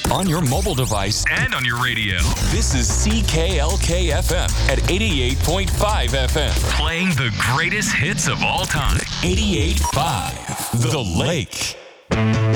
on your mobile device, and on your radio. This is CKLK FM at 88.5 FM. Playing the greatest hits of all time. 88.5 The Lake.